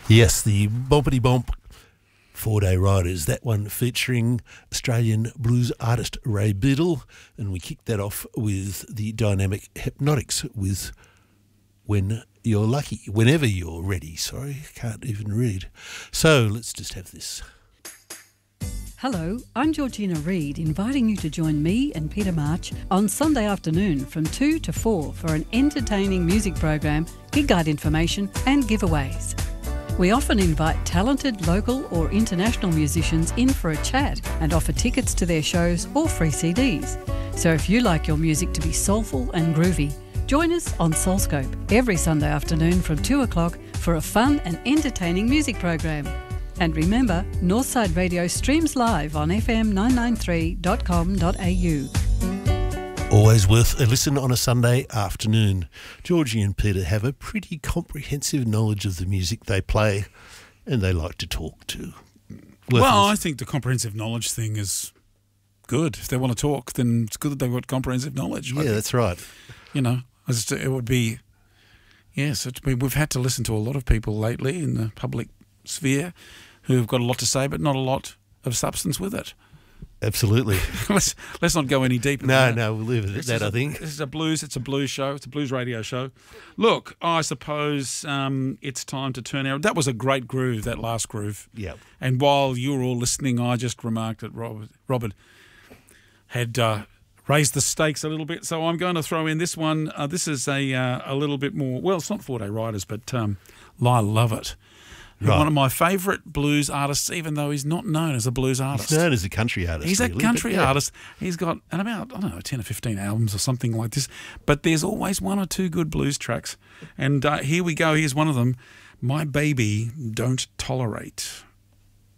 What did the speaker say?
Yes, the Bompity Bomp 4-Day Riders, that one featuring Australian blues artist Ray Biddle, and we kicked that off with the Dynamic Hypnotics with When You're Lucky, Whenever You're Ready. Sorry, can't even read. So let's just have this. Hello, I'm Georgina Reid, inviting you to join me and Peter March on Sunday afternoon from 2 to 4 for an entertaining music program, gig guide information and giveaways. We often invite talented local or international musicians in for a chat and offer tickets to their shows or free CDs. So if you like your music to be soulful and groovy, join us on Soulscope every Sunday afternoon from 2 o'clock for a fun and entertaining music program. And remember, Northside Radio streams live on fm993.com.au. Always worth a listen on a Sunday afternoon. Georgie and Peter have a pretty comprehensive knowledge of the music they play, and they like to talk too. Well, I think the comprehensive knowledge thing is good. If they want to talk, then it's good that they've got comprehensive knowledge. Yeah, that's right. You know, it would be, yes, we've had to listen to a lot of people lately in the public sphere who've got a lot to say, but not a lot of substance with it. Absolutely. let's not go any deeper. No, we'll leave it at that, I think. It's a blues show. It's a blues radio show. Look, I suppose it's time to turn out. That was a great groove, that last groove. Yeah. And while you were all listening, I just remarked that Robert had raised the stakes a little bit. So I'm going to throw in this one. This is a little bit more, well, it's not 4-Day Riders, but Lyle Lovett. Right. One of my favourite blues artists, even though he's not known as a blues artist. He's known as a country artist. He's a country artist. He's got about, 10 or 15 albums or something like this. But there's always one or two good blues tracks. And here we go. Here's one of them. My Baby Don't Tolerate.